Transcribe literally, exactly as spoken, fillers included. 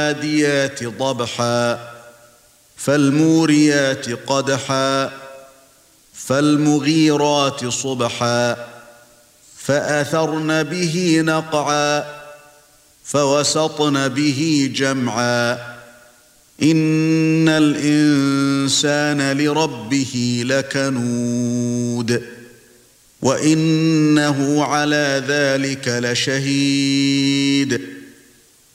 فالعاديات ضبحا فالموريات قدحا فالمغيرات صبحا فأثرن به نقعا فوسطن به جمعا إن الإنسان لربه لكنود وإنه على ذلك لشهيد